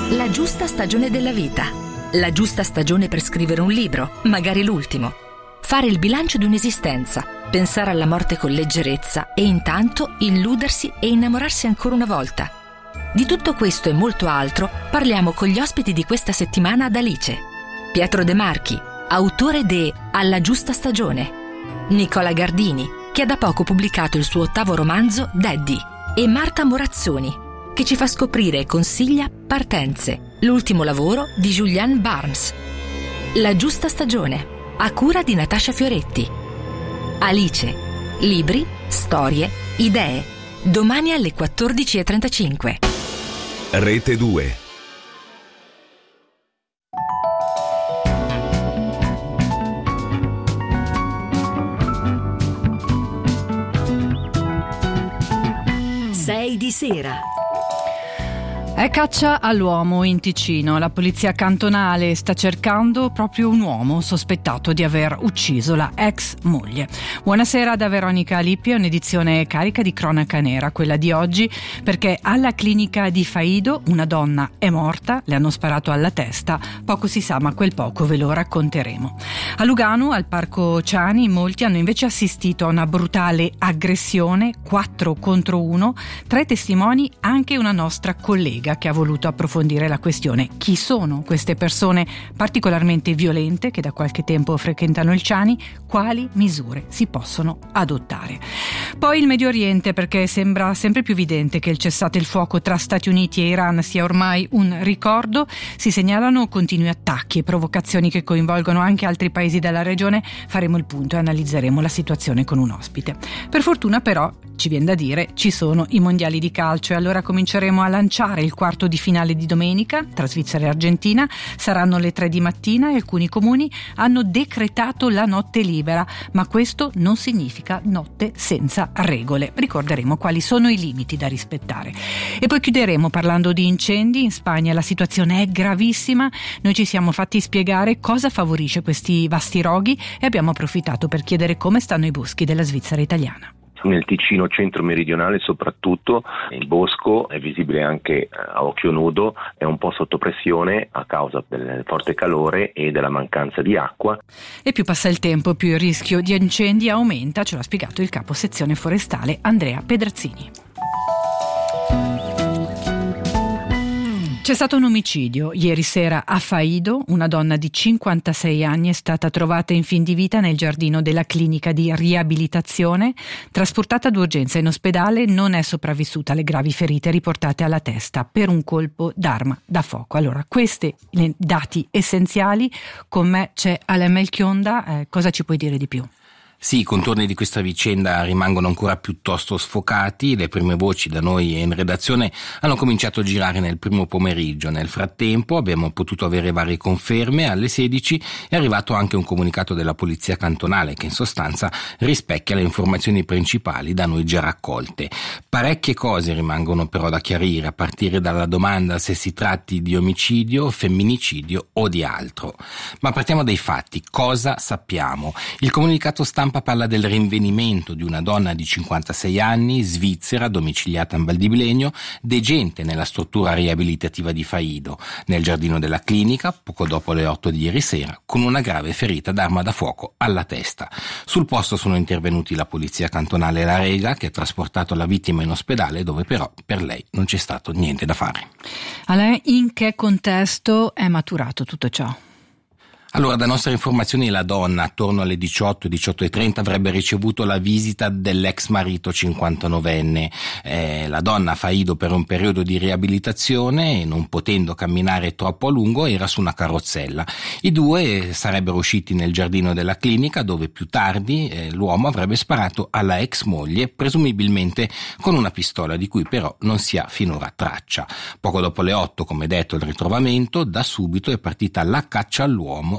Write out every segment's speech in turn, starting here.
La giusta stagione della vita. La giusta stagione per scrivere un libro, magari l'ultimo. Fare il bilancio di un'esistenza, pensare alla morte con leggerezza e intanto illudersi e innamorarsi ancora una volta. Di tutto questo e molto altro parliamo con gli ospiti di questa settimana ad Alice. Pietro De Marchi, autore de Alla giusta stagione. Nicola Gardini, che ha da poco pubblicato il suo ottavo romanzo Daddy. E Marta Morazzoni, che ci fa scoprire e consiglia Partenze, l'ultimo lavoro di Julianne Barnes. La giusta stagione, a cura di Natascia Fioretti. Alice, libri, storie, idee. Domani alle 14:35. Rete 2. Sei di sera. È caccia all'uomo in Ticino. La polizia cantonale sta cercando proprio un uomo sospettato di aver ucciso la ex moglie. Buonasera da Veronica Lippi, è un'edizione carica di cronaca nera, quella di oggi, perché alla clinica di Faido una donna è morta, le hanno sparato alla testa, poco si sa ma quel poco ve lo racconteremo. A Lugano, al Parco Ciani, molti hanno invece assistito a una brutale aggressione, 4 contro 1, 3 testimoni, anche una nostra collega che ha voluto approfondire la questione. Chi sono queste persone particolarmente violente che da qualche tempo frequentano il Ciani? Quali misure si possono adottare? Poi il Medio Oriente, perché sembra sempre più evidente che il cessate il fuoco tra Stati Uniti e Iran sia ormai un ricordo. Si segnalano continui attacchi e provocazioni che coinvolgono anche altri paesi della regione. Faremo il punto e analizzeremo la situazione con un ospite. Per fortuna però, ci viene da dire, ci sono i mondiali di calcio e allora cominceremo a lanciare il quarto di finale di domenica tra Svizzera e Argentina. Saranno le 3 di mattina e alcuni comuni hanno decretato la notte libera, ma questo non significa notte senza regole. Ricorderemo quali sono i limiti da rispettare. E poi chiuderemo parlando di incendi. In Spagna la situazione è gravissima. Noi ci siamo fatti spiegare cosa favorisce questi vasti roghi e abbiamo approfittato per chiedere come stanno i boschi della Svizzera italiana. Nel Ticino centro-meridionale soprattutto il bosco è visibile anche a occhio nudo, è un po' sotto pressione a causa del forte calore e della mancanza di acqua. E più passa il tempo, più il rischio di incendi aumenta, ce l'ha spiegato il capo sezione forestale Andrea Pedrazzini. C'è stato un omicidio ieri sera a Faido. Una donna di 56 anni è stata trovata in fin di vita nel giardino della clinica di riabilitazione. Trasportata d'urgenza in ospedale, non è sopravvissuta alle gravi ferite riportate alla testa per un colpo d'arma da fuoco. Allora, questi dati essenziali. Con me c'è Alain Melchionda. Cosa ci puoi dire di più? Sì, i contorni di questa vicenda rimangono ancora piuttosto sfocati. Le prime voci da noi in redazione hanno cominciato a girare nel primo pomeriggio. Nel frattempo abbiamo potuto avere varie conferme. Alle 16 è arrivato anche un comunicato della polizia cantonale che in sostanza rispecchia le informazioni principali da noi già raccolte. Parecchie cose rimangono però da chiarire, a partire dalla domanda se si tratti di omicidio, femminicidio o di altro. Ma partiamo dai fatti. Cosa sappiamo? Il comunicato stampa parla del rinvenimento di una donna di 56 anni, svizzera, domiciliata in Val di Bilegno, degente nella struttura riabilitativa di Faido, nel giardino della clinica, poco dopo le 8 di ieri sera, con una grave ferita d'arma da fuoco alla testa. Sul posto sono intervenuti la polizia cantonale e la Rega, che ha trasportato la vittima in ospedale, dove però per lei non c'è stato niente da fare. Alain, in che contesto è maturato tutto ciò? Allora, da nostre informazioni la donna attorno alle 18:30 avrebbe ricevuto la visita dell'ex marito 59enne. La donna a Faido per un periodo di riabilitazione e non potendo camminare troppo a lungo era su una carrozzella. I due sarebbero usciti nel giardino della clinica dove più tardi l'uomo avrebbe sparato alla ex moglie, presumibilmente con una pistola di cui però non si ha finora traccia. Poco dopo le 8, come detto, il ritrovamento, da subito è partita la caccia all'uomo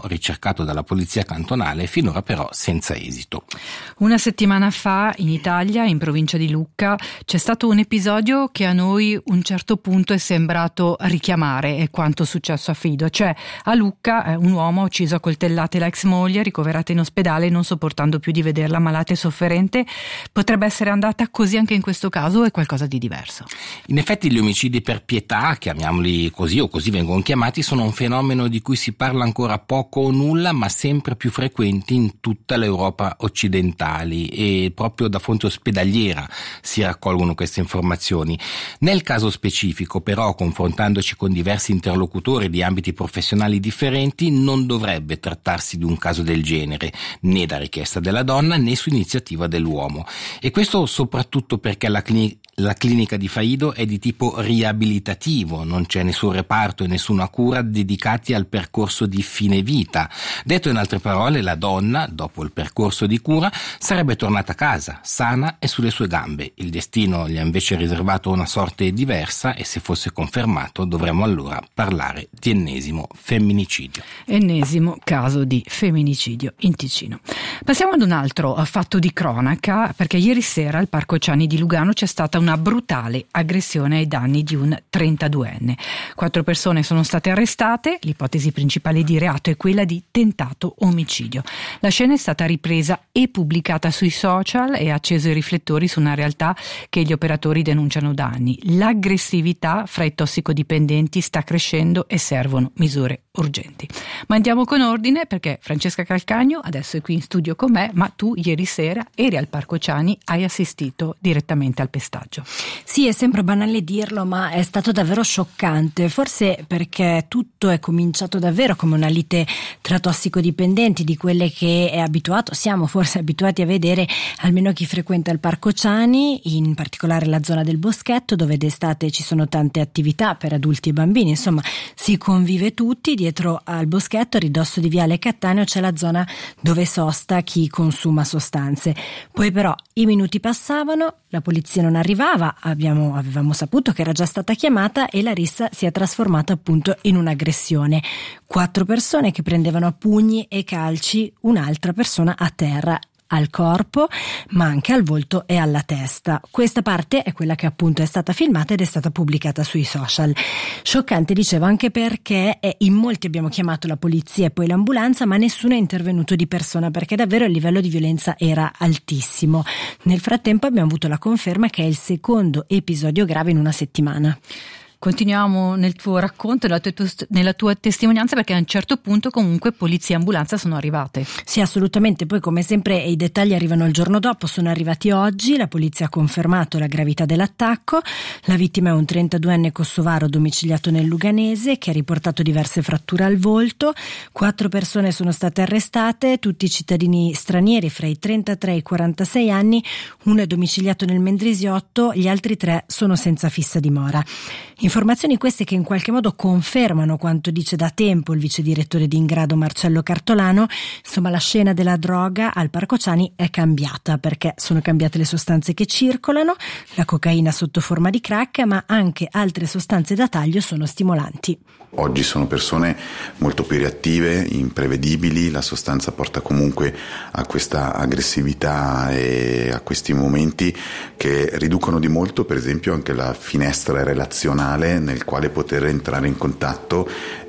ricercato dalla polizia cantonale, finora però senza esito. Una settimana fa in Italia, in provincia di Lucca, c'è stato un episodio che a noi un certo punto è sembrato richiamare quanto successo a Fido. Cioè, a Lucca un uomo ha ucciso a coltellate la ex moglie, ricoverata in ospedale non sopportando più di vederla malata e sofferente. Potrebbe essere andata così anche in questo caso o è qualcosa di diverso? In effetti gli omicidi per pietà, chiamiamoli così o così vengono chiamati, sono un fenomeno di cui si parla ancora poco o nulla, ma sempre più frequenti in tutta l'Europa occidentali, e proprio da fonte ospedaliera si raccolgono queste informazioni. Nel caso specifico, però, confrontandoci con diversi interlocutori di ambiti professionali differenti, non dovrebbe trattarsi di un caso del genere, né da richiesta della donna né su iniziativa dell'uomo. E questo soprattutto perché la clinica di Faido è di tipo riabilitativo, non c'è nessun reparto e nessuna cura dedicati al percorso di fine vita. Detto in altre parole, la donna, dopo il percorso di cura, sarebbe tornata a casa, sana e sulle sue gambe. Il destino gli ha invece riservato una sorte diversa e se fosse confermato dovremmo allora parlare di ennesimo femminicidio. Ennesimo caso di femminicidio in Ticino. Passiamo ad un altro fatto di cronaca, perché ieri sera al Parco Ciani di Lugano c'è stata una brutale aggressione ai danni di un 32enne. 4 persone sono state arrestate, l'ipotesi principale di reato è quella di tentato omicidio. La scena è stata ripresa e pubblicata sui social e ha acceso i riflettori su una realtà che gli operatori denunciano da anni. L'aggressività fra i tossicodipendenti sta crescendo e servono misure urgenti. Ma andiamo con ordine, perché Francesca Calcagno adesso è qui in studio con me, ma tu ieri sera eri al Parco Ciani, hai assistito direttamente al pestaggio. Sì, è sempre banale dirlo, ma è stato davvero scioccante, forse perché tutto è cominciato davvero come una lite tra tossicodipendenti, di quelle che siamo forse abituati a vedere almeno chi frequenta il Parco Ciani, in particolare la zona del Boschetto, dove d'estate ci sono tante attività per adulti e bambini, insomma si convive tutti. Dietro al Boschetto, a ridosso di Viale Cattaneo, c'è la zona dove sosta chi consuma sostanze. Poi però i minuti passavano, la polizia non arrivava, avevamo saputo che era già stata chiamata e la rissa si è trasformata appunto in un'aggressione. 4 persone che prendevano a pugni e calci un'altra persona a terra, al corpo, ma anche al volto e alla testa. Questa parte è quella che appunto è stata filmata ed è stata pubblicata sui social. Scioccante, dicevo, anche perché in molti abbiamo chiamato la polizia e poi l'ambulanza, ma nessuno è intervenuto di persona, perché davvero il livello di violenza era altissimo. Nel frattempo abbiamo avuto la conferma che è il secondo episodio grave in una settimana. Continuiamo nel tuo racconto, nella tua testimonianza, perché a un certo punto comunque polizia e ambulanza sono arrivate. Sì, assolutamente, poi come sempre i dettagli arrivano il giorno dopo, sono arrivati oggi, la polizia ha confermato la gravità dell'attacco, la vittima è un 32enne kosovaro domiciliato nel Luganese che ha riportato diverse fratture al volto, 4 persone sono state arrestate, tutti cittadini stranieri fra i 33 e i 46 anni, uno è domiciliato nel Mendrisiotto, gli altri 3 sono senza fissa dimora. Informazioni queste che in qualche modo confermano quanto dice da tempo il vice direttore di Ingrado Marcello Cartolano. Insomma, la scena della droga al Parco Ciani è cambiata, perché sono cambiate le sostanze che circolano, la cocaina sotto forma di crack, ma anche altre sostanze da taglio sono stimolanti. Oggi sono persone molto più reattive, imprevedibili, la sostanza porta comunque a questa aggressività e a questi momenti che riducono di molto, per esempio, anche la finestra relazionale nel quale poter entrare in contatto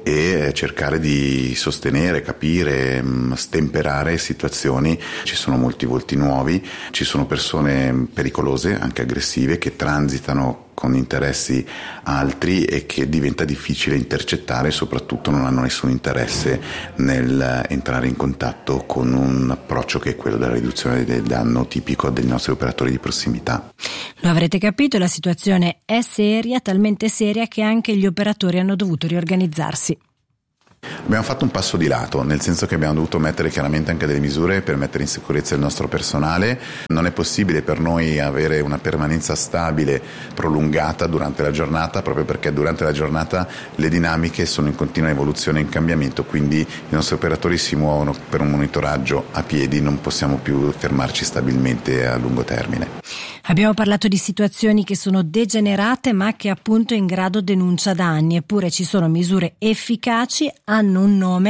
e cercare di sostenere, capire, stemperare situazioni. Ci sono molti volti nuovi, ci sono persone pericolose, anche aggressive, che transitano con interessi altri e che diventa difficile intercettare, e soprattutto non hanno nessun interesse nel entrare in contatto con un approccio che è quello della riduzione del danno tipico dei nostri operatori di prossimità. Lo avrete capito, la situazione è seria, talmente seria che anche gli operatori hanno dovuto riorganizzarsi. Abbiamo fatto un passo di lato, nel senso che abbiamo dovuto mettere chiaramente anche delle misure per mettere in sicurezza il nostro personale. Non è possibile per noi avere una permanenza stabile, prolungata durante la giornata, proprio perché durante la giornata le dinamiche sono in continua evoluzione e in cambiamento, quindi i nostri operatori si muovono per un monitoraggio a piedi, non possiamo più fermarci stabilmente a lungo termine. Abbiamo parlato di situazioni che sono degenerate ma che appunto Ingrado denuncia da anni, eppure ci sono misure efficaci, hanno un nome,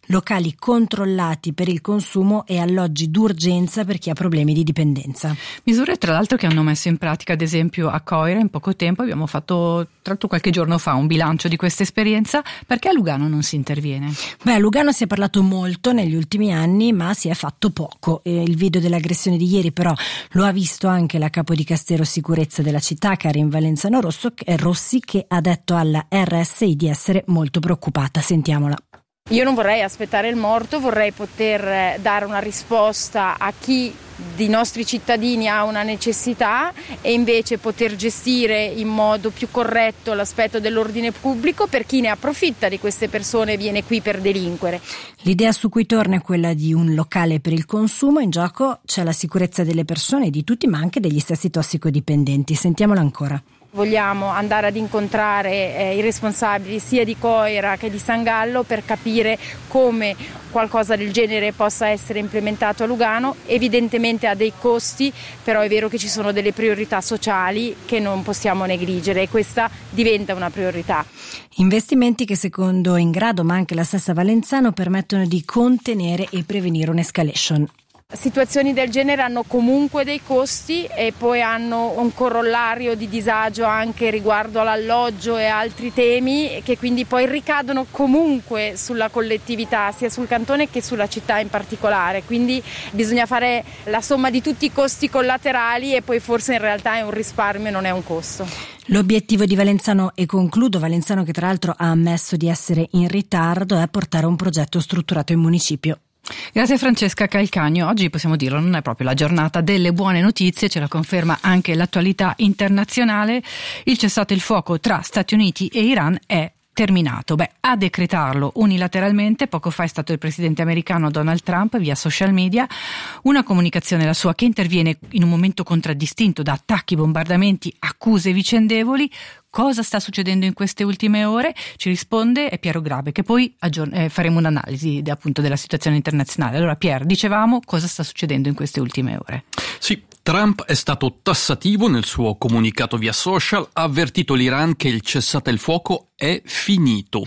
locali controllati per il consumo e alloggi d'urgenza per chi ha problemi di dipendenza. Misure tra l'altro che hanno messo in pratica, ad esempio a Coira in poco tempo. Abbiamo fatto tra l'altro qualche giorno fa un bilancio di questa esperienza. Perché a Lugano non si interviene? A Lugano si è parlato molto negli ultimi anni, ma si è fatto poco. Il video dell'aggressione di ieri però lo ha visto anche la capo di Castero Sicurezza della città, Karin Valenzano Rossi, che ha detto alla RSI di essere molto preoccupata. Sentiamola. Io non vorrei aspettare il morto, vorrei poter dare una risposta a chi di nostri cittadini ha una necessità e invece poter gestire in modo più corretto l'aspetto dell'ordine pubblico per chi ne approfitta di queste persone e viene qui per delinquere. L'idea su cui torna è quella di un locale per il consumo. In gioco c'è la sicurezza delle persone, di tutti, ma anche degli stessi tossicodipendenti. Sentiamola ancora. Vogliamo andare ad incontrare i responsabili sia di Coira che di San Gallo per capire come qualcosa del genere possa essere implementato a Lugano. Evidentemente ha dei costi, però è vero che ci sono delle priorità sociali che non possiamo negligere e questa diventa una priorità. Investimenti che secondo Ingrado, ma anche la stessa Valenzano, permettono di contenere e prevenire un'escalation. Situazioni del genere hanno comunque dei costi e poi hanno un corollario di disagio anche riguardo all'alloggio e altri temi che quindi poi ricadono comunque sulla collettività, sia sul cantone che sulla città in particolare. Quindi bisogna fare la somma di tutti i costi collaterali e poi forse in realtà è un risparmio e non è un costo. L'obiettivo di Valenzano, e concludo, Valenzano che tra l'altro ha ammesso di essere in ritardo, è portare un progetto strutturato in municipio. Grazie a Francesca Calcagno. Oggi possiamo dirlo, non è proprio la giornata delle buone notizie, ce la conferma anche l'attualità internazionale. Il cessate il fuoco tra Stati Uniti e Iran è terminato. A decretarlo unilateralmente poco fa è stato il presidente americano Donald Trump via social media. Una comunicazione, la sua, che interviene in un momento contraddistinto da attacchi, bombardamenti, accuse vicendevoli. Cosa sta succedendo in queste ultime ore? Ci risponde Piero Grabe, che poi faremo un'analisi appunto della situazione internazionale. Allora Pier, dicevamo, cosa sta succedendo in queste ultime ore? Sì, Trump è stato tassativo nel suo comunicato via social, ha avvertito l'Iran che il cessate il fuoco è finito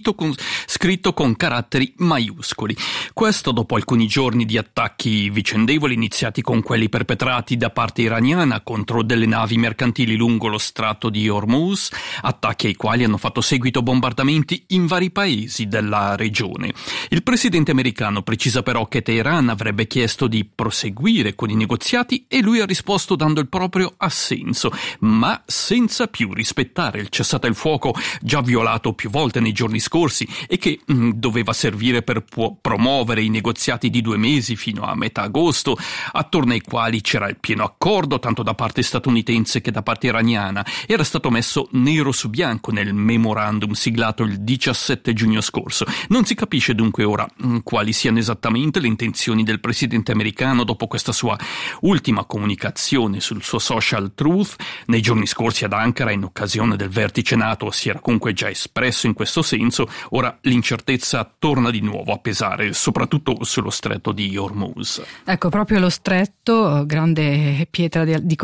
scritto con caratteri maiuscoli. Questo dopo alcuni giorni di attacchi vicendevoli iniziati con quelli perpetrati da parte iraniana contro delle navi mercantili lungo lo stretto di Hormuz, attacchi ai quali hanno fatto seguito bombardamenti in vari paesi della regione. Il presidente americano precisa però che Teheran avrebbe chiesto di proseguire con i negoziati e lui ha risposto dando il proprio assenso, ma senza più rispettare il cessate il fuoco già violato più volte nei giorni scorsi e che doveva servire per promuovere i negoziati di 2 mesi fino a metà agosto, attorno ai quali c'era il pieno accordo tanto da parte statunitense che da parte iraniana. Era stato messo nero su bianco nel memorandum siglato il 17 giugno scorso. Non si capisce dunque ora quali siano esattamente le intenzioni del presidente americano dopo questa sua ultima comunicazione sul suo social Truth. Nei giorni scorsi ad Ankara, in occasione del vertice NATO, si era comunque già espresso in questo senso. Ora l'incertezza torna di nuovo a pesare, soprattutto sullo stretto di Hormuz. Ecco, proprio lo stretto, grande pietra di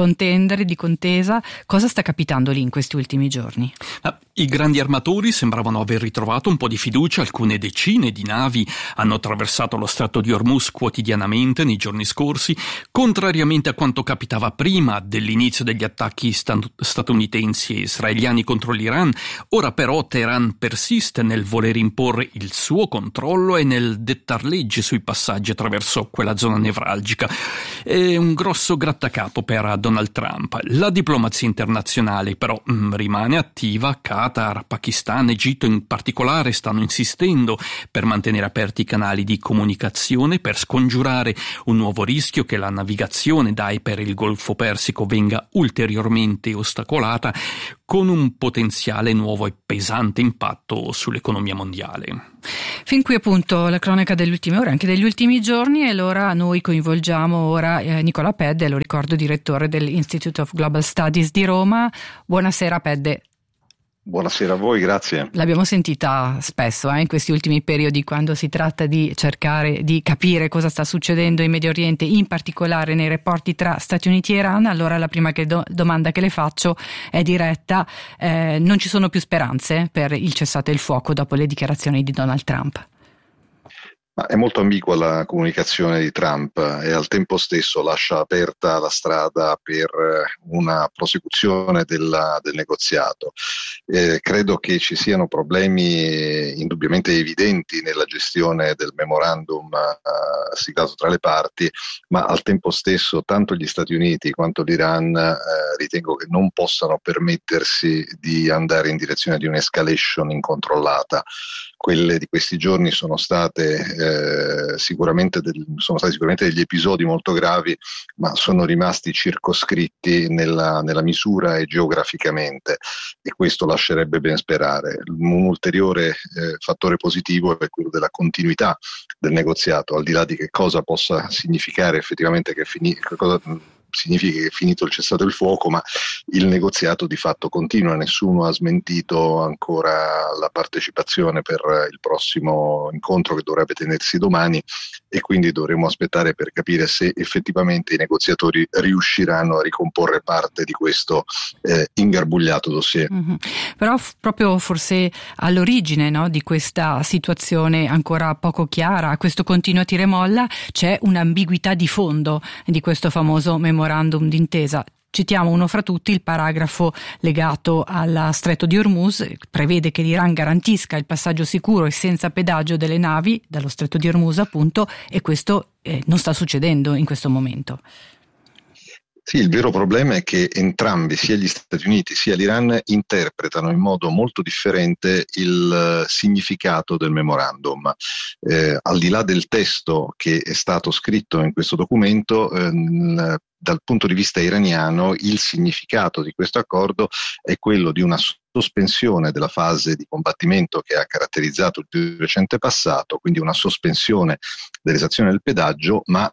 contesa. Cosa sta capitando lì in questi ultimi giorni? I grandi armatori sembravano aver ritrovato un po' di fiducia. Alcune decine di navi hanno attraversato lo stretto di Hormuz quotidianamente nei giorni scorsi, contrariamente a quanto capitava prima dell'inizio degli attacchi statunitensi e israeliani contro l'Iran. Ora però Teheran persiste nel voler imporre il suo controllo e nel dettar leggi sui passaggi attraverso quella zona nevralgica. È un grosso grattacapo per Donald Trump. La diplomazia internazionale però rimane attiva. Qatar, Pakistan, Egitto in particolare stanno insistendo per mantenere aperti i canali di comunicazione, per scongiurare un nuovo rischio che la navigazione da e per il Golfo Persico venga ulteriormente ostacolata, con un potenziale nuovo e pesante impatto sull'economia mondiale. Fin qui appunto la cronaca delle ultime ore, anche degli ultimi giorni, e allora noi coinvolgiamo ora Nicola Pedde, lo ricordo, direttore dell'Institute of Global Studies di Roma. Buonasera Pedde. Buonasera a voi, grazie. L'abbiamo sentita spesso in questi ultimi periodi quando si tratta di cercare di capire cosa sta succedendo in Medio Oriente, in particolare nei rapporti tra Stati Uniti e Iran. Allora la prima domanda che le faccio è diretta. Non ci sono più speranze per il cessate il fuoco dopo le dichiarazioni di Donald Trump? Ma è molto ambigua la comunicazione di Trump e al tempo stesso lascia aperta la strada per una prosecuzione del negoziato. Credo che ci siano problemi indubbiamente evidenti nella gestione del memorandum siglato tra le parti, ma al tempo stesso tanto gli Stati Uniti quanto l'Iran ritengo che non possano permettersi di andare in direzione di un'escalation incontrollata. Quelle di questi giorni sono stati sicuramente degli episodi molto gravi, ma sono rimasti circoscritti nella misura e geograficamente, e questo lascerebbe ben sperare. Un ulteriore fattore positivo è quello della continuità del negoziato, al di là di che cosa possa significare effettivamente significa che è finito il cessate il fuoco, ma il negoziato di fatto continua. Nessuno ha smentito ancora la partecipazione per il prossimo incontro che dovrebbe tenersi domani, e quindi dovremo aspettare per capire se effettivamente i negoziatori riusciranno a ricomporre parte di questo ingarbugliato dossier. Però proprio forse all'origine, no, di questa situazione ancora poco chiara, questo continuo tira e molla, c'è un'ambiguità di fondo di questo famoso memorandum d'intesa. Citiamo uno fra tutti, il paragrafo legato al Stretto di Hormuz, prevede che l'Iran garantisca il passaggio sicuro e senza pedaggio delle navi dallo Stretto di Hormuz, appunto, e questo non sta succedendo in questo momento. Sì, il vero problema è che entrambi, sia gli Stati Uniti sia l'Iran, interpretano in modo molto differente il significato del memorandum. Al di là del testo che è stato scritto in questo documento, dal punto di vista iraniano il significato di questo accordo è quello di una sospensione della fase di combattimento che ha caratterizzato il più recente passato, quindi una sospensione dell'esazione del pedaggio, ma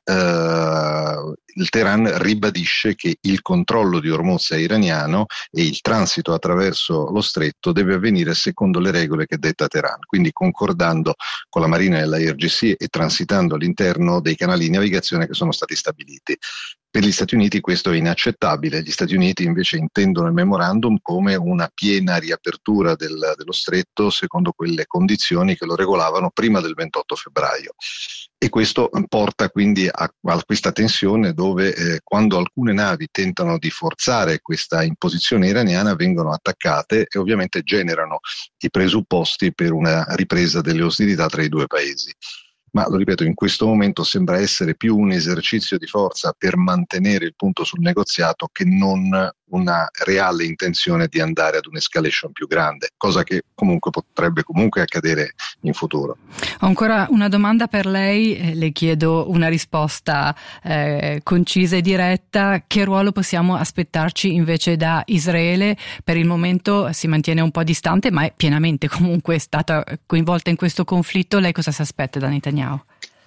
il Teheran ribadisce che il controllo di Hormuz è iraniano e il transito attraverso lo stretto deve avvenire secondo le regole che detta Teheran, quindi concordando con la Marina e l'IRGC e transitando all'interno dei canali di navigazione che sono stati stabiliti. Per gli Stati Uniti questo è inaccettabile. Gli Stati Uniti invece intendono il memorandum come una piena riapertura dello stretto secondo quelle condizioni che lo regolavano prima del 28 febbraio. E questo porta quindi a questa tensione dove quando alcune navi tentano di forzare questa imposizione iraniana vengono attaccate e ovviamente generano i presupposti per una ripresa delle ostilità tra i due paesi. Ma lo ripeto, in questo momento sembra essere più un esercizio di forza per mantenere il punto sul negoziato che non una reale intenzione di andare ad un'escalation più grande, cosa che comunque potrebbe accadere in futuro. Ho ancora una domanda per lei, le chiedo una risposta concisa e diretta. Che ruolo possiamo aspettarci invece da Israele? Per il momento si mantiene un po' distante, ma è pienamente comunque stata coinvolta in questo conflitto. Lei cosa si aspetta da Netanyahu?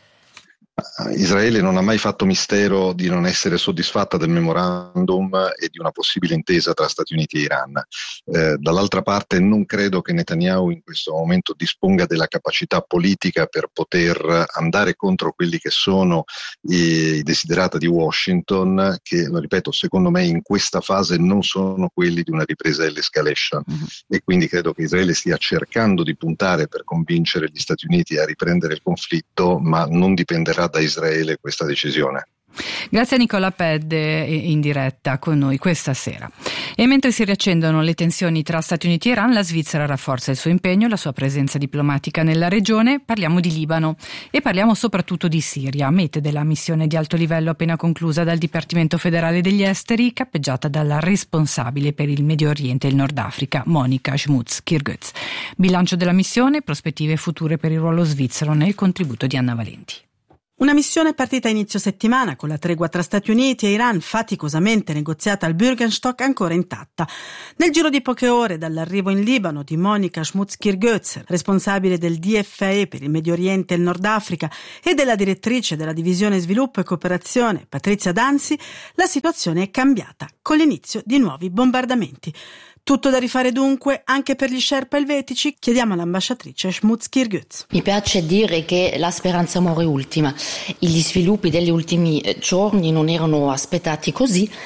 Israele non ha mai fatto mistero di non essere soddisfatta del memorandum e di una possibile intesa tra Stati Uniti e Iran. Dall'altra parte non credo che Netanyahu in questo momento disponga della capacità politica per poter andare contro quelli che sono i desiderata di Washington, che, lo ripeto, secondo me in questa fase non sono quelli di una ripresa dell'escalation. E quindi credo che Israele stia cercando di puntare per convincere gli Stati Uniti a riprendere il conflitto, ma non dipenderà da Israele questa decisione. Grazie a Nicola Pedde in diretta con noi questa sera. E mentre si riaccendono le tensioni tra Stati Uniti e Iran, la Svizzera rafforza il suo impegno, la sua presenza diplomatica nella regione. Parliamo di Libano e parliamo soprattutto di Siria, mete della missione di alto livello appena conclusa dal Dipartimento federale degli esteri, cappeggiata dalla responsabile per il Medio Oriente e il Nord Africa, Monica Schmutz-Kirgöz. Bilancio della missione, prospettive future per il ruolo svizzero nel contributo di Anna Valenti. Una missione partita a inizio settimana con la tregua tra Stati Uniti e Iran faticosamente negoziata al Bürgenstock ancora intatta. Nel giro di poche ore dall'arrivo in Libano di Monica Schmutz-Kirgöz, responsabile del DFE per il Medio Oriente e il Nord Africa, e della direttrice della divisione Sviluppo e Cooperazione, Patrizia Danzi, la situazione è cambiata con l'inizio di nuovi bombardamenti. Tutto da rifare dunque anche per gli Sherpa elvetici? Chiediamo all'ambasciatrice Schmutz-Kirgöz. Mi piace dire che la speranza muore ultima. Gli sviluppi degli ultimi giorni non erano aspettati così,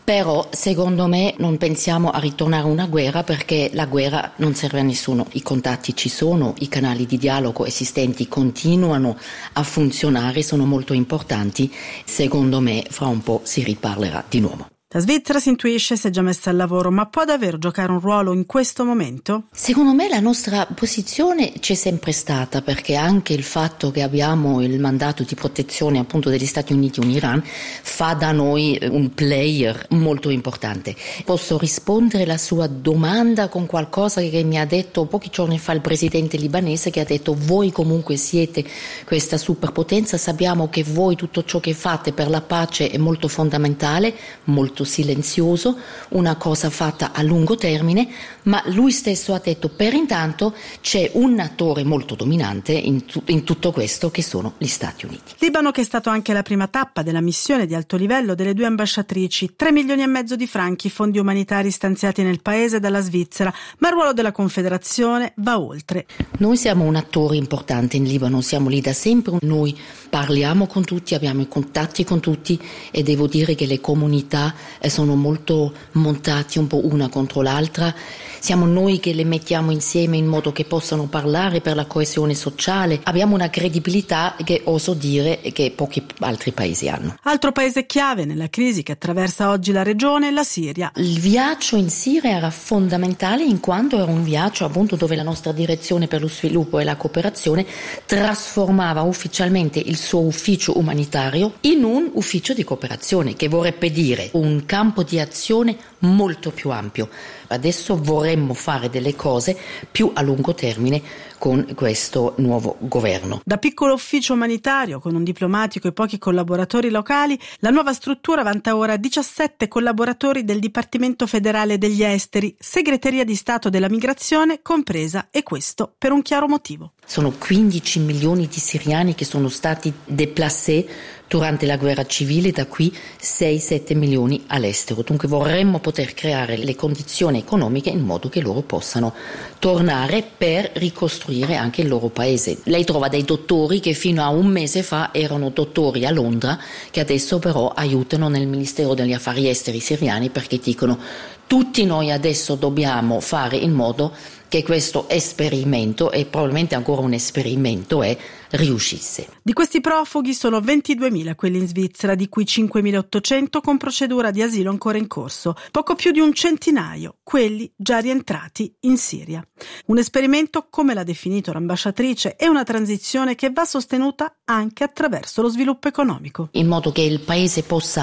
Però secondo me non pensiamo a ritornare a una guerra, perché la guerra non serve a nessuno. I contatti ci sono, i canali di dialogo esistenti continuano a funzionare, sono molto importanti. Secondo me fra un po' si riparlerà di nuovo. La Svizzera, si intuisce, si è già messa al lavoro, ma può davvero giocare un ruolo in questo momento? Secondo me la nostra posizione c'è sempre stata, perché anche il fatto che abbiamo il mandato di protezione appunto degli Stati Uniti in Iran fa da noi un player molto importante. Posso rispondere alla sua domanda con qualcosa che mi ha detto pochi giorni fa il presidente libanese, che ha detto: voi comunque siete questa superpotenza, sappiamo che voi tutto ciò che fate per la pace è molto fondamentale, molto silenzioso, una cosa fatta a lungo termine, ma lui stesso ha detto: per intanto c'è un attore molto dominante in tutto questo, che sono gli Stati Uniti. Libano, che è stato anche la prima tappa della missione di alto livello delle 2 ambasciatrici, 3,5 milioni di franchi fondi umanitari stanziati nel paese dalla Svizzera, ma il ruolo della Confederazione va oltre. Noi siamo un attore importante in Libano, siamo lì da sempre, noi parliamo con tutti, abbiamo i contatti con tutti, e devo dire che le comunità sono molto montati un po' una contro l'altra. Siamo noi che le mettiamo insieme in modo che possano parlare per la coesione sociale. Abbiamo una credibilità che oso dire che pochi altri paesi hanno. Altro paese chiave nella crisi che attraversa oggi la regione è la Siria. Il viaggio in Siria era fondamentale, in quanto era un viaggio appunto dove la nostra direzione per lo sviluppo e la cooperazione trasformava ufficialmente il suo ufficio umanitario in un ufficio di cooperazione, che vorrebbe dire un campo di azione molto più ampio. Adesso vorremmo fare delle cose più a lungo termine con questo nuovo governo. Da piccolo ufficio umanitario con un diplomatico e pochi collaboratori locali, la nuova struttura vanta ora 17 collaboratori del Dipartimento Federale degli Esteri, Segreteria di Stato della Migrazione compresa, e questo per un chiaro motivo. Sono 15 milioni di siriani che sono stati déplacés durante la guerra civile, da qui 6-7 milioni all'estero. Dunque vorremmo poter creare le condizioni economiche in modo che loro possano tornare per ricostruire anche il loro paese. Lei trova dei dottori che fino a un mese fa erano dottori a Londra, che adesso però aiutano nel Ministero degli Affari Esteri siriani, perché dicono: tutti noi adesso dobbiamo fare in modo che questo esperimento, e probabilmente ancora un esperimento, riuscisse. Di questi profughi sono 22.000 quelli in Svizzera, di cui 5.800 con procedura di asilo ancora in corso, poco più di un centinaio quelli già rientrati in Siria. Un esperimento, come l'ha definito l'ambasciatrice, è una transizione che va sostenuta anche attraverso lo sviluppo economico. In modo che il paese possa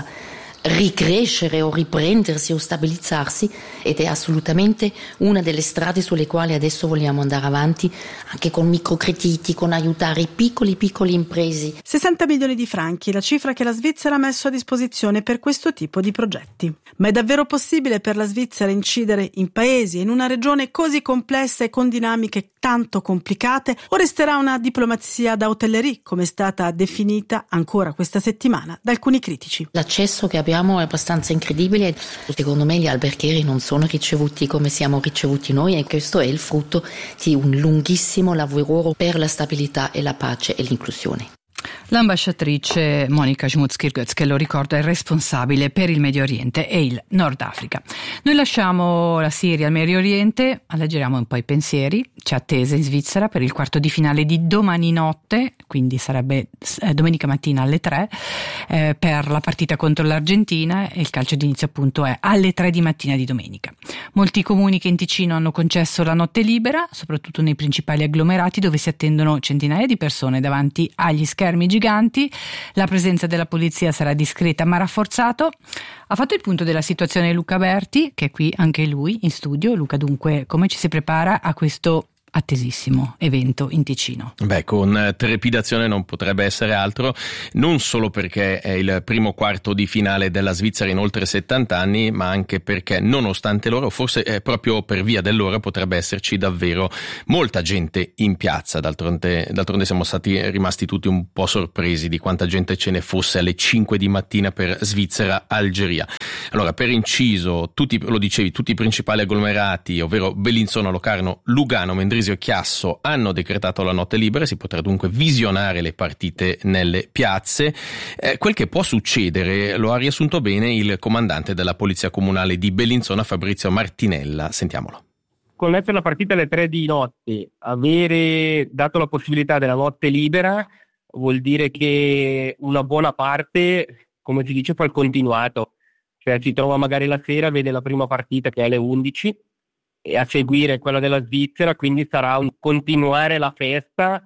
ricrescere o riprendersi o stabilizzarsi, ed è assolutamente una delle strade sulle quali adesso vogliamo andare avanti, anche con microcrediti, con aiutare i piccoli imprese. 60 milioni di franchi, la cifra che la Svizzera ha messo a disposizione per questo tipo di progetti. Ma è davvero possibile per la Svizzera incidere in paesi e in una regione così complessa e con dinamiche tanto complicate, o resterà una diplomazia da hotellerie, come è stata definita ancora questa settimana da alcuni critici? L'accesso che abbiamo è abbastanza incredibile. Secondo me gli alberghieri non sono ricevuti come siamo ricevuti noi, e questo è il frutto di un lunghissimo lavoro per la stabilità e la pace e l'inclusione. L'ambasciatrice Monika Schmutz-Kirgöz, che lo ricorda, è responsabile per il Medio Oriente e il Nord Africa. Noi lasciamo la Siria al Medio Oriente, alleggeriamo un po' i pensieri. C'è attesa in Svizzera per il quarto di finale di domani notte, quindi sarebbe domenica mattina alle 3, per la partita contro l'Argentina, e il calcio d'inizio appunto è alle 3 di mattina di domenica. Molti comuni che in Ticino hanno concesso la notte libera, soprattutto nei principali agglomerati, dove si attendono centinaia di persone davanti agli schermi giganti. La presenza della polizia sarà discreta ma rafforzato. Ha fatto il punto della situazione Luca Berti, che è qui anche lui in studio. Luca, dunque, come ci si prepara a questo attesissimo evento in Ticino? Con trepidazione non potrebbe essere altro, non solo perché è il primo quarto di finale della Svizzera in oltre 70 anni, ma anche perché, nonostante loro, forse proprio per via dell'ora, potrebbe esserci davvero molta gente in piazza. D'altronde siamo rimasti tutti un po' sorpresi di quanta gente ce ne fosse alle 5 di mattina per Svizzera-Algeria. Allora, per inciso, tutti i principali agglomerati, ovvero Bellinzona, Locarno, Lugano, Mendrisio Inesio Chiasso hanno decretato la notte libera, si potrà dunque visionare le partite nelle piazze. Quel che può succedere lo ha riassunto bene il comandante della Polizia Comunale di Bellinzona, Fabrizio Martinella. Sentiamolo. Connettere la partita alle 3 di notte, avere dato la possibilità della notte libera, vuol dire che una buona parte, come si dice, fa il continuato. Cioè si trova magari la sera, vede la prima partita che è alle 11 e a seguire quella della Svizzera, quindi sarà un continuare la festa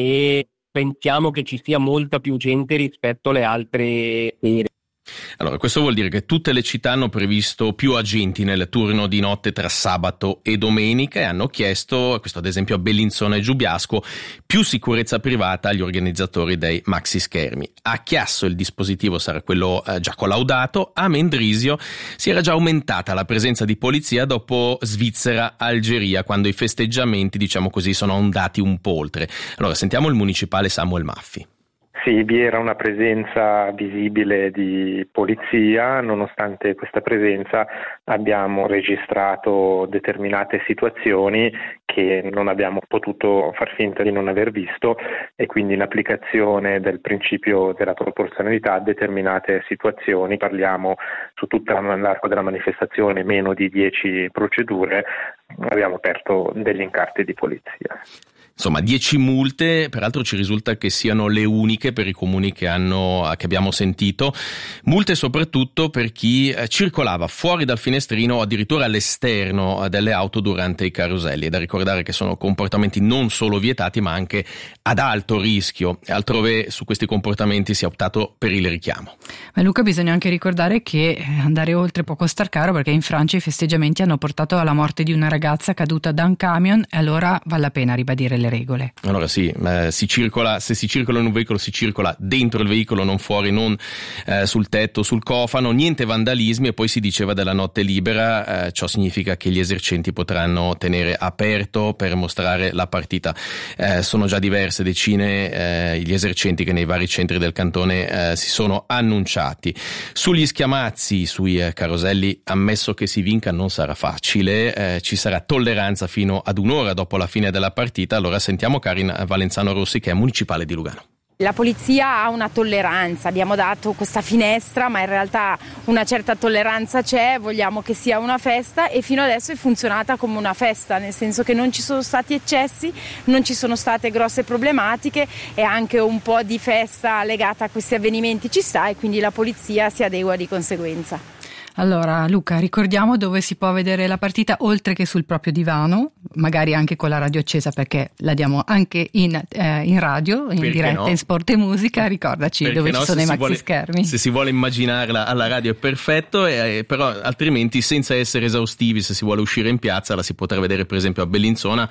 e pensiamo che ci sia molta più gente rispetto alle altre sere. Allora, questo vuol dire che tutte le città hanno previsto più agenti nel turno di notte tra sabato e domenica e hanno chiesto, questo ad esempio a Bellinzona e Giubiasco, più sicurezza privata agli organizzatori dei maxi schermi. A Chiasso il dispositivo sarà quello già collaudato, a Mendrisio si era già aumentata la presenza di polizia dopo Svizzera-Algeria, quando i festeggiamenti, diciamo così, sono andati un po' oltre. Allora, sentiamo il municipale Samuel Maffi. Sì, vi era una presenza visibile di polizia, nonostante questa presenza abbiamo registrato determinate situazioni che non abbiamo potuto far finta di non aver visto e quindi in applicazione del principio della proporzionalità a determinate situazioni, parliamo su tutto l'arco della manifestazione meno di 10 procedure, abbiamo aperto degli incarti di polizia. Insomma, 10 multe, peraltro ci risulta che siano le uniche per i comuni che abbiamo sentito, multe soprattutto per chi circolava fuori dal finestrino o addirittura all'esterno delle auto durante i caroselli. È da ricordare che sono comportamenti non solo vietati ma anche ad alto rischio. Altrove su questi comportamenti si è optato per il richiamo. Ma Luca, bisogna anche ricordare che andare oltre può costar caro, perché in Francia i festeggiamenti hanno portato alla morte di una ragazza caduta da un camion e allora vale la pena ribadire le regole. Allora sì, se si circola in un veicolo si circola dentro il veicolo, non fuori, non sul tetto, sul cofano, niente vandalismi. E poi si diceva della notte libera, ciò significa che gli esercenti potranno tenere aperto per mostrare la partita. Sono già diverse decine gli esercenti che nei vari centri del cantone si sono annunciati. Sugli schiamazzi, sui caroselli, ammesso che si vinca non sarà facile, ci sarà tolleranza fino ad un'ora dopo la fine della partita. Allora sentiamo Karin Valenzano Rossi, che è municipale di Lugano. La polizia ha una tolleranza, abbiamo dato questa finestra, ma in realtà una certa tolleranza c'è, vogliamo che sia una festa e fino adesso è funzionata come una festa, nel senso che non ci sono stati eccessi, non ci sono state grosse problematiche e anche un po' di festa legata a questi avvenimenti ci sta e quindi la polizia si adegua di conseguenza. Allora Luca, ricordiamo dove si può vedere la partita oltre che sul proprio divano, magari anche con la radio accesa, perché la diamo anche in radio, in diretta, no? In Sport e Musica, ricordaci perché dove ci sono i maxi schermi. Se si vuole immaginarla alla radio è perfetto, però altrimenti senza essere esaustivi, se si vuole uscire in piazza la si potrà vedere per esempio a Bellinzona,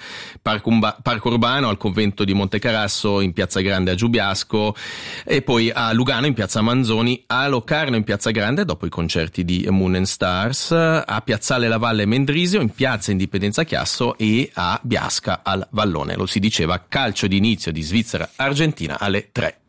Parco Urbano, al convento di Montecarasso, in Piazza Grande a Giubiasco e poi a Lugano in Piazza Manzoni, a Locarno in Piazza Grande dopo i concerti di Moon and Stars, a Piazzale La Valle Mendrisio, in Piazza Indipendenza Chiasso e a Biasca al Vallone. Lo si diceva, calcio di inizio di Svizzera-Argentina alle 3.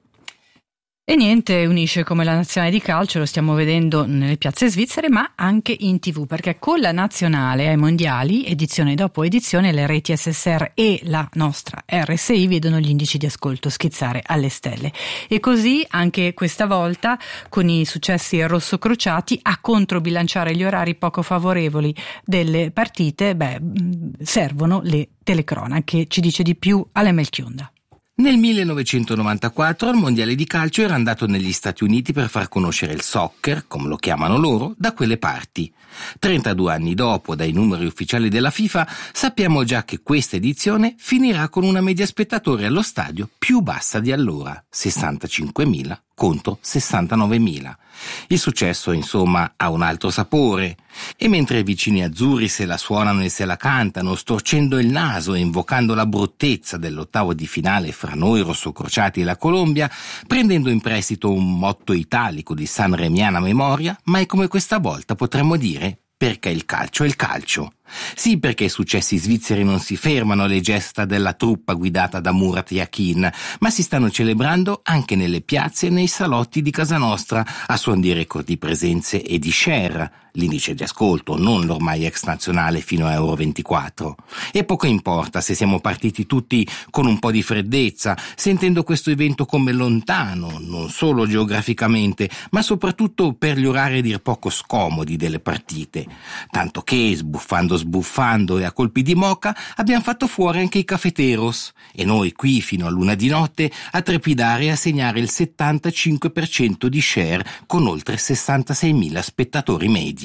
E niente unisce come la nazionale di calcio, lo stiamo vedendo nelle piazze svizzere ma anche in TV, perché con la nazionale ai mondiali, edizione dopo edizione, le reti SSR e la nostra RSI vedono gli indici di ascolto schizzare alle stelle. E così anche questa volta con i successi rossocrociati a controbilanciare gli orari poco favorevoli delle partite, servono le telecronache. Ci dice di più Ale Melchionda. Nel 1994 il mondiale di calcio era andato negli Stati Uniti per far conoscere il soccer, come lo chiamano loro, da quelle parti. 32 anni dopo, dai numeri ufficiali della FIFA, sappiamo già che questa edizione finirà con una media spettatori allo stadio più bassa di allora, 65.000 contro 69.000. Il successo, insomma, ha un altro sapore. E mentre i vicini azzurri se la suonano e se la cantano, storcendo il naso e invocando la bruttezza dell'ottavo di finale fra noi rossocrociati e la Colombia, prendendo in prestito un motto italico di sanremiana memoria, mai come questa volta potremmo dire: perché il calcio è il calcio. Sì, perché i successi svizzeri non si fermano alle gesta della truppa guidata da Murat Yakin, ma si stanno celebrando anche nelle piazze e nei salotti di casa nostra, a suon di record di presenze e di share, l'indice di ascolto, non l'ormai ex nazionale fino a Euro 24. E poco importa se siamo partiti tutti con un po' di freddezza, sentendo questo evento come lontano, non solo geograficamente, ma soprattutto per gli orari a dir poco scomodi delle partite. Tanto che, sbuffando e a colpi di moca, abbiamo fatto fuori anche i cafeteros, e noi qui fino a luna di notte a trepidare e a segnare il 75% di share con oltre 66.000 spettatori medi.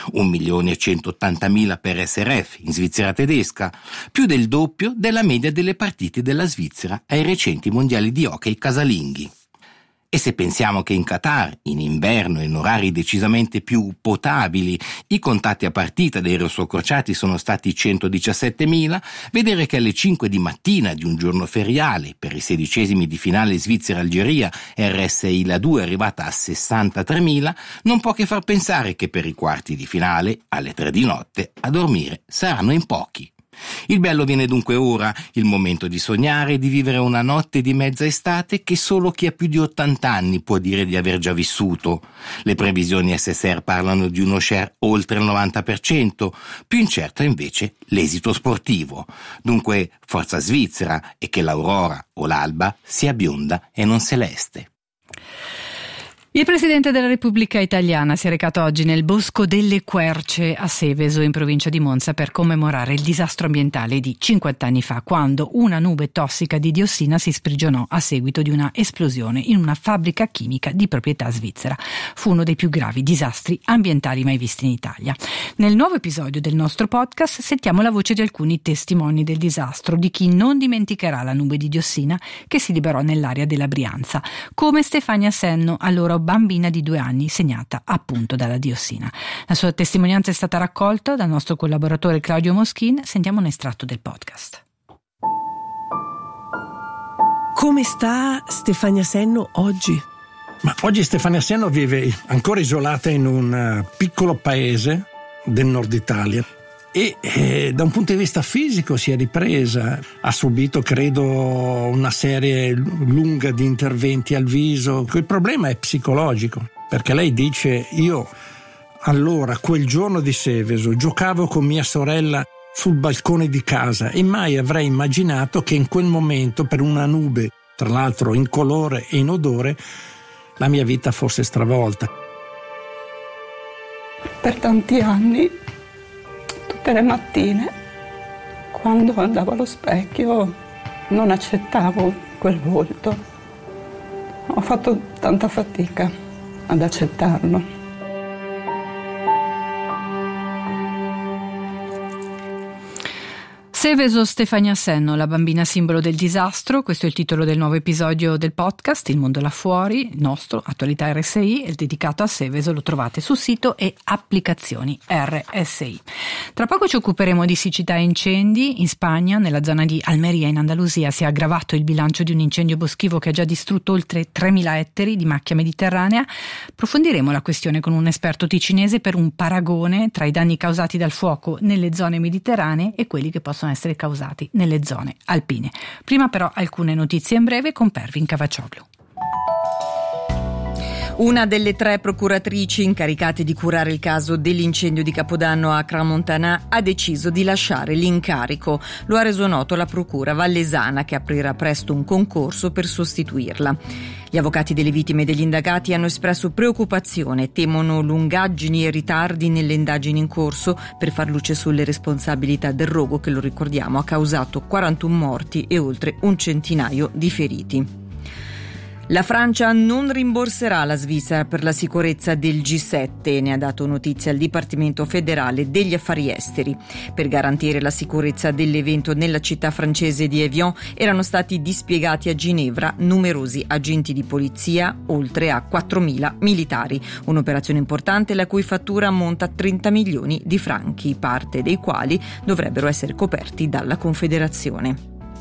1.180.000 per SRF in Svizzera tedesca, più del doppio della media delle partite della Svizzera ai recenti mondiali di hockey casalinghi. E se pensiamo che in Qatar, in inverno e in orari decisamente più potabili, i contatti a partita dei rossocrociati sono stati 117.000, vedere che alle 5 di mattina di un giorno feriale, per i 16esimi di finale Svizzera-Algeria, RSI La 2 è arrivata a 63.000, non può che far pensare che per i quarti di finale, alle 3 di notte, a dormire saranno in pochi. Il bello viene dunque ora, il momento di sognare e di vivere una notte di mezza estate che solo chi ha più di 80 anni può dire di aver già vissuto. Le previsioni SSR parlano di uno share oltre il 90%, più incerto è invece l'esito sportivo. Dunque forza Svizzera e che l'aurora o l'alba sia bionda e non celeste. Il Presidente della Repubblica Italiana si è recato oggi nel Bosco delle Querce a Seveso, in provincia di Monza, per commemorare il disastro ambientale di 50 anni fa, quando una nube tossica di diossina si sprigionò a seguito di una esplosione in una fabbrica chimica di proprietà svizzera. Fu uno dei più gravi disastri ambientali mai visti in Italia. Nel nuovo episodio del nostro podcast sentiamo la voce di alcuni testimoni del disastro, di chi non dimenticherà la nube di diossina che si liberò nell'area della Brianza, come Stefania Senno, allora bambina di 2 anni segnata appunto dalla diossina. La sua testimonianza è stata raccolta dal nostro collaboratore Claudio Moschin. Sentiamo un estratto del podcast. Come sta Stefania Senno oggi? Ma oggi Stefania Senno vive ancora isolata in un piccolo paese del nord Italia e da un punto di vista fisico si è ripresa, ha subito credo una serie lunga di interventi al viso. Il problema è psicologico, perché lei dice: io allora quel giorno di Seveso giocavo con mia sorella sul balcone di casa e mai avrei immaginato che in quel momento, per una nube tra l'altro in colore e in odore, la mia vita fosse stravolta. Per tanti anni, tutte le mattine, quando andavo allo specchio, non accettavo quel volto. Ho fatto tanta fatica ad accettarlo. Seveso, Stefania Senno, la bambina simbolo del disastro. Questo è il titolo del nuovo episodio del podcast Il mondo là fuori, nostro, Attualità RSI, è dedicato a Seveso. Lo trovate sul sito e applicazioni RSI. Tra poco ci occuperemo di siccità e incendi. In Spagna, nella zona di Almeria in Andalusia, si è aggravato il bilancio di un incendio boschivo che ha già distrutto oltre 3.000 ettari di macchia mediterranea. Approfondiremo la questione con un esperto ticinese per un paragone tra i danni causati dal fuoco nelle zone mediterranee e quelli che possono essere causati nelle zone alpine. Prima però alcune notizie in breve con Pervin Cavaccioglu. Una delle 3 procuratrici incaricate di curare il caso dell'incendio di Capodanno a Crans-Montana ha deciso di lasciare l'incarico. Lo ha reso noto la procura vallesana, che aprirà presto un concorso per sostituirla. Gli avvocati delle vittime e degli indagati hanno espresso preoccupazione, temono lungaggini e ritardi nelle indagini in corso per far luce sulle responsabilità del rogo che, lo ricordiamo, ha causato 41 morti e oltre un centinaio di feriti. La Francia non rimborserà la Svizzera per la sicurezza del G7, ne ha dato notizia il Dipartimento federale degli affari esteri. Per garantire la sicurezza dell'evento nella città francese di Evian erano stati dispiegati a Ginevra numerosi agenti di polizia, oltre a 4.000 militari. Un'operazione importante la cui fattura ammonta a 30 milioni di franchi, parte dei quali dovrebbero essere coperti dalla Confederazione.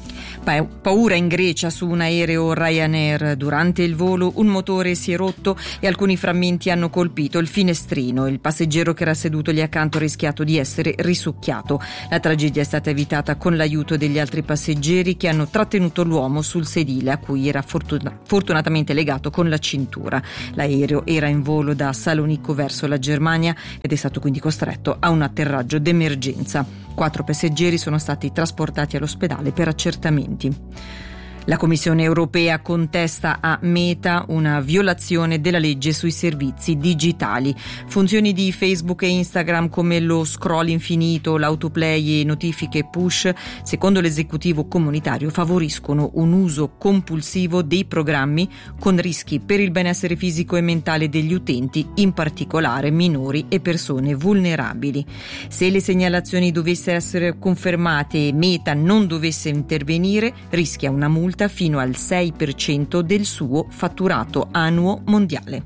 Paura in Grecia su un aereo Ryanair. Durante il volo un motore si è rotto e alcuni frammenti hanno colpito il finestrino. Il passeggero che era seduto lì accanto ha rischiato di essere risucchiato. La tragedia è stata evitata con l'aiuto degli altri passeggeri che hanno trattenuto l'uomo sul sedile a cui era fortunatamente legato con la cintura. L'aereo era in volo da Salonicco verso la Germania ed è stato quindi costretto a un atterraggio d'emergenza. 4 passeggeri sono stati trasportati all'ospedale per accertamenti. La Commissione europea contesta a Meta una violazione della legge sui servizi digitali. Funzioni di Facebook e Instagram come lo scroll infinito, l'autoplay e notifiche push, secondo l'esecutivo comunitario, favoriscono un uso compulsivo dei programmi con rischi per il benessere fisico e mentale degli utenti, in particolare minori e persone vulnerabili. Se le segnalazioni dovessero essere confermate e Meta non dovesse intervenire, rischia una multa fino al 6% del suo fatturato annuo mondiale.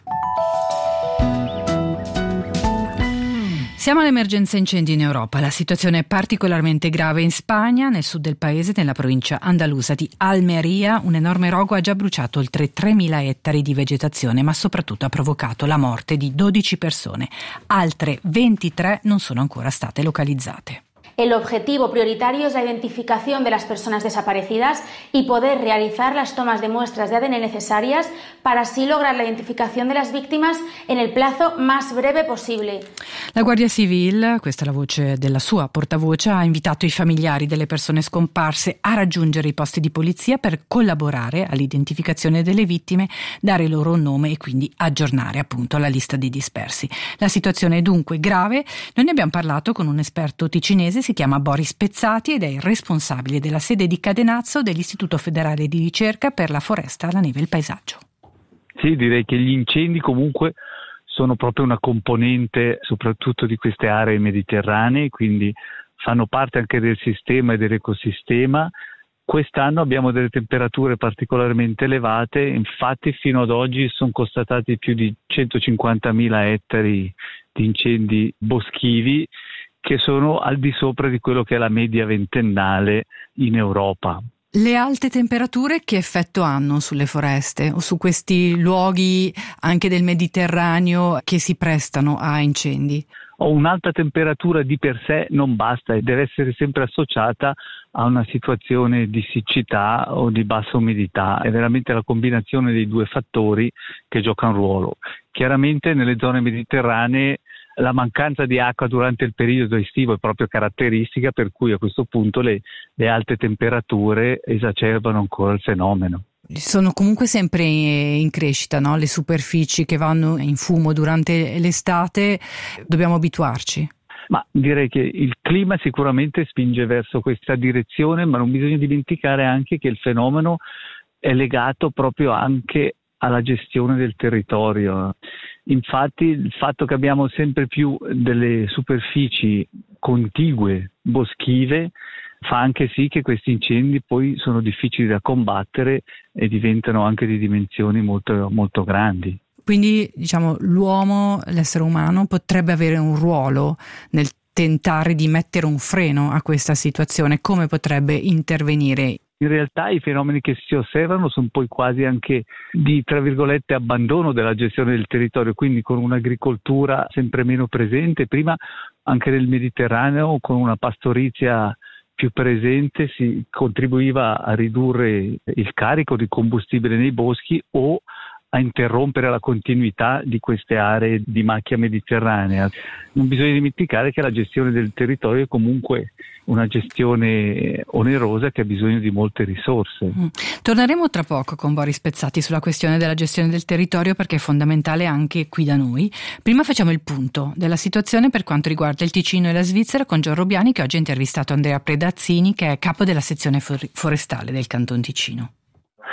Siamo all'emergenza incendi in Europa. La situazione è particolarmente grave in Spagna, nel sud del paese, nella provincia andalusa di Almeria. Un enorme rogo ha già bruciato oltre 3.000 ettari di vegetazione, ma soprattutto ha provocato la morte di 12 persone. Altre 23 non sono ancora state localizzate. El objetivo prioritario es la identificación de las personas desaparecidas y poder realizar las tomas de muestras de ADN necesarias para así lograr la identificación de las víctimas en el plazo más breve possibile. La Guardia Civile, questa è la voce della sua portavoce, ha invitato i familiari delle persone scomparse a raggiungere i posti di polizia per collaborare all'identificazione delle vittime, dare loro un nome e quindi aggiornare appunto la lista dei dispersi. La situazione è dunque grave. Noi ne abbiamo parlato con un esperto ticinese, si chiama Boris Pezzati ed è il responsabile della sede di Cadenazzo dell'Istituto Federale di Ricerca per la Foresta, la Neve e il Paesaggio. Sì, direi che gli incendi comunque sono proprio una componente soprattutto di queste aree mediterranee, quindi fanno parte anche del sistema e dell'ecosistema. Quest'anno abbiamo delle temperature particolarmente elevate, infatti fino ad oggi sono constatati più di 150.000 ettari di incendi boschivi, che sono al di sopra di quello che è la media ventennale in Europa. Le alte temperature che effetto hanno sulle foreste o su questi luoghi anche del Mediterraneo che si prestano a incendi? Un'alta temperatura di per sé non basta e deve essere sempre associata a una situazione di siccità o di bassa umidità. È veramente la combinazione dei due fattori che gioca un ruolo. Chiaramente nelle zone mediterranee la mancanza di acqua durante il periodo estivo è proprio caratteristica, per cui a questo punto le alte temperature esacerbano ancora il fenomeno. Sono comunque sempre in crescita, no? Le superfici che vanno in fumo durante l'estate, dobbiamo abituarci. Ma direi che il clima sicuramente spinge verso questa direzione, ma non bisogna dimenticare anche che il fenomeno è legato proprio anche alla gestione del territorio. Infatti il fatto che abbiamo sempre più delle superfici contigue, boschive, fa anche sì che questi incendi poi sono difficili da combattere e diventano anche di dimensioni molto, molto grandi. Quindi diciamo l'uomo, l'essere umano, potrebbe avere un ruolo nel tentare di mettere un freno a questa situazione. Come potrebbe intervenire? In realtà i fenomeni che si osservano sono poi quasi anche di, tra virgolette, abbandono della gestione del territorio, quindi con un'agricoltura sempre meno presente. Prima anche nel Mediterraneo, con una pastorizia più presente, si contribuiva a ridurre il carico di combustibile nei boschi o a interrompere la continuità di queste aree di macchia mediterranea. Non bisogna dimenticare che la gestione del territorio è comunque una gestione onerosa che ha bisogno di molte risorse. Torneremo tra poco con Boris Pezzati sulla questione della gestione del territorio, perché è fondamentale anche qui da noi. Prima facciamo il punto della situazione per quanto riguarda il Ticino e la Svizzera con Gian Robiani, che oggi ha intervistato Andrea Predazzini, che è capo della sezione forestale del Canton Ticino.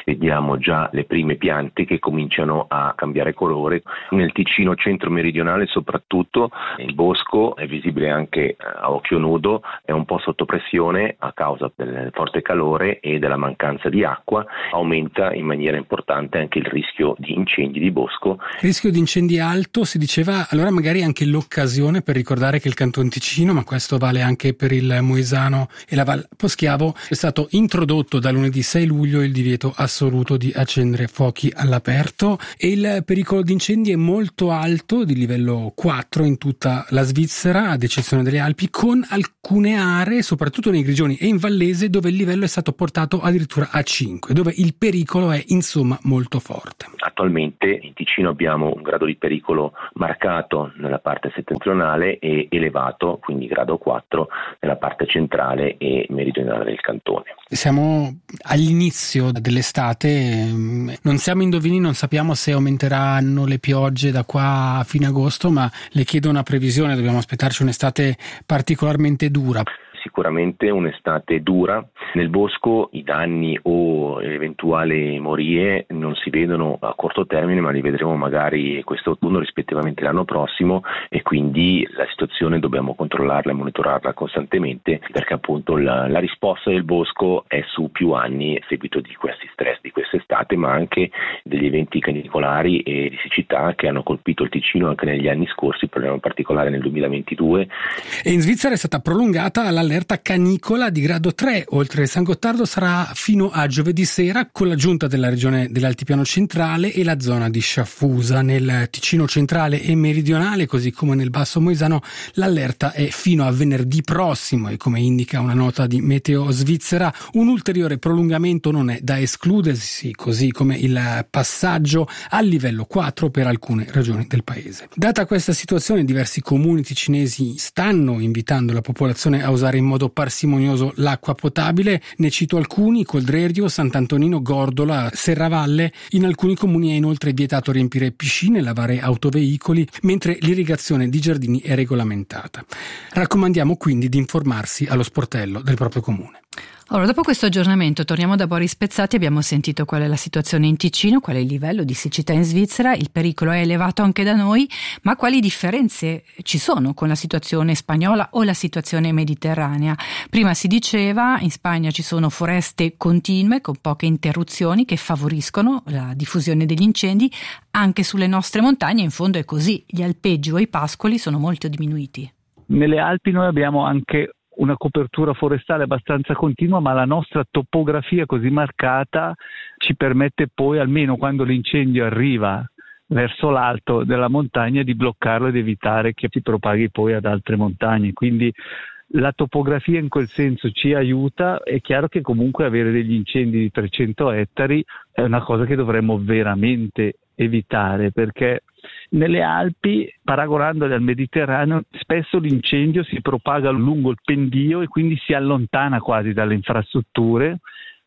vediamo già le prime piante che cominciano a cambiare colore. Nel Ticino centro-meridionale soprattutto il bosco è visibile anche a occhio nudo, è un po' sotto pressione a causa del forte calore e della mancanza di acqua. Aumenta in maniera importante anche il rischio di incendi di bosco. Rischio di incendi alto, si diceva, allora magari anche l'occasione per ricordare che il Canton Ticino, ma questo vale anche per il Moisano e la Val Poschiavo, è stato introdotto da lunedì 6 luglio il divieto assoluto di accendere fuochi all'aperto e il pericolo di incendi è molto alto, di livello 4 in tutta la Svizzera, ad eccezione delle Alpi, con alcune aree, soprattutto nei Grigioni e in Vallese, dove il livello è stato portato addirittura a 5, dove il pericolo è insomma molto forte. Attualmente in Ticino abbiamo un grado di pericolo marcato nella parte settentrionale e elevato, quindi grado 4, nella parte centrale e meridionale del cantone. Siamo all'inizio dell'estate, non siamo indovini, non sappiamo se aumenteranno le piogge da qua a fine agosto, ma le chiedo una previsione, dobbiamo aspettarci un'estate particolarmente dura. Sicuramente un'estate dura. Nel bosco i danni o eventuali morie non si vedono a corto termine, ma li vedremo magari quest'autunno rispettivamente l'anno prossimo, e quindi la situazione dobbiamo controllarla e monitorarla costantemente, perché appunto la risposta del bosco è su più anni a seguito di questi stress di quest'estate, ma anche degli eventi canicolari e di siccità che hanno colpito il Ticino anche negli anni scorsi, per in particolare nel 2022. E in Svizzera è stata prolungata l'allerta canicola di grado 3, oltre San Gottardo sarà fino a giovedì sera, con l'aggiunta della regione dell'Altipiano centrale e la zona di Sciaffusa. Nel Ticino centrale e meridionale, così come nel Basso Moisano, l'allerta è fino a venerdì prossimo e, come indica una nota di Meteo Svizzera, un ulteriore prolungamento non è da escludersi, così come il passaggio al livello 4 per alcune regioni del paese. Data questa situazione, diversi comuni ticinesi stanno invitando la popolazione a usare in modo parsimonioso l'acqua potabile. Ne cito alcuni: Coldrerio, Sant'Antonino, Gordola, Serravalle. In alcuni comuni è inoltre vietato riempire piscine e lavare autoveicoli, mentre l'irrigazione di giardini è regolamentata. Raccomandiamo quindi di informarsi allo sportello del proprio comune. Allora, dopo questo aggiornamento torniamo da Boris Pezzati. Abbiamo sentito qual è la situazione in Ticino, qual è il livello di siccità in Svizzera, il pericolo è elevato anche da noi, ma quali differenze ci sono con la situazione spagnola o la situazione mediterranea? Prima si diceva, in Spagna ci sono foreste continue con poche interruzioni che favoriscono la diffusione degli incendi. Anche sulle nostre montagne in fondo è così, gli alpeggi o i pascoli sono molto diminuiti. Nelle Alpi noi abbiamo anche una copertura forestale abbastanza continua, ma la nostra topografia così marcata ci permette poi, almeno quando l'incendio arriva verso l'alto della montagna, di bloccarlo ed evitare che si propaghi poi ad altre montagne. Quindi la topografia in quel senso ci aiuta. È chiaro che comunque avere degli incendi di 300 ettari è una cosa che dovremmo veramente evitare, perché nelle Alpi, paragonandole al Mediterraneo, spesso l'incendio si propaga lungo il pendio e quindi si allontana quasi dalle infrastrutture,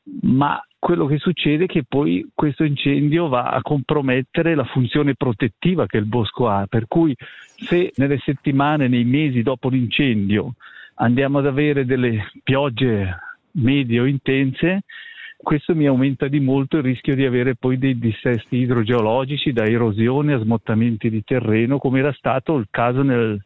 ma quello che succede è che poi questo incendio va a compromettere la funzione protettiva che il bosco ha, per cui se nelle settimane, nei mesi dopo l'incendio andiamo ad avere delle piogge medie o intense, questo mi aumenta di molto il rischio di avere poi dei dissesti idrogeologici, da erosione a smottamenti di terreno, come era stato il caso nel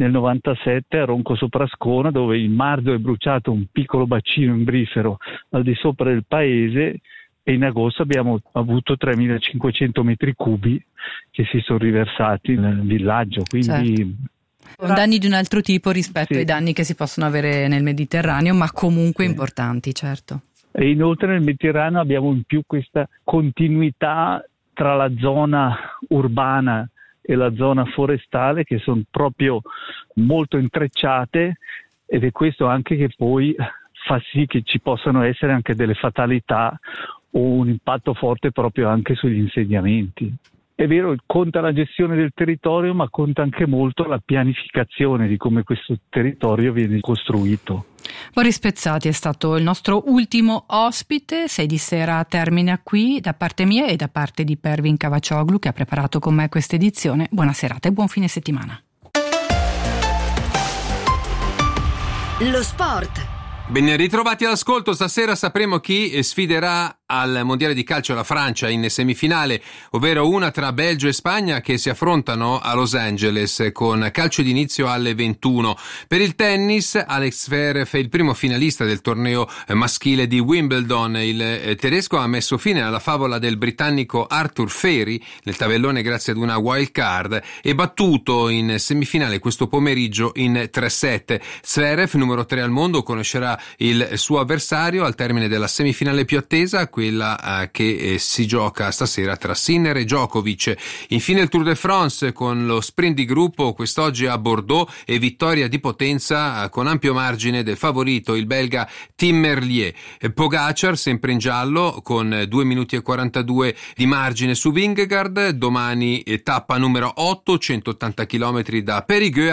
97 a Ronco Soprascona, dove in marzo è bruciato un piccolo bacino imbrifero al di sopra del paese e in agosto abbiamo avuto 3.500 metri cubi che si sono riversati nel villaggio, quindi... Certo. Danni di un altro tipo rispetto ai danni che si possono avere nel Mediterraneo, ma comunque importanti, certo. E inoltre nel Mediterraneo abbiamo in più questa continuità tra la zona urbana e la zona forestale, che sono proprio molto intrecciate, ed è questo anche che poi fa sì che ci possano essere anche delle fatalità o un impatto forte proprio anche sugli insediamenti. È vero, conta la gestione del territorio, ma conta anche molto la pianificazione di come questo territorio viene costruito. Boris Pezzati è stato il nostro ultimo ospite. 6 di sera termina qui, da parte mia e da parte di Pervin Cavacioglu, che ha preparato con me questa edizione. Buona serata e buon fine settimana. Lo sport. Ben ritrovati all'ascolto. Stasera sapremo chi sfiderà al Mondiale di calcio la Francia in semifinale, ovvero una tra Belgio e Spagna che si affrontano a Los Angeles con calcio d'inizio alle 21. Per il tennis, Alex Zverev è il primo finalista del torneo maschile di Wimbledon. Il tedesco ha messo fine alla favola del britannico Arthur Feri nel tabellone grazie ad una wild card e battuto in semifinale questo pomeriggio in 3-7. Zverev, numero 3 al mondo, conoscerà il suo avversario al termine della semifinale più attesa, quella che si gioca stasera tra Sinner e Djokovic. Infine il Tour de France con lo sprint di gruppo quest'oggi a Bordeaux e vittoria di potenza con ampio margine del favorito, il belga Tim Merlier. Pogacar sempre in giallo con 2 minuti e 42 di margine su Vingegaard. Domani tappa numero 8, 180 km da Périgueux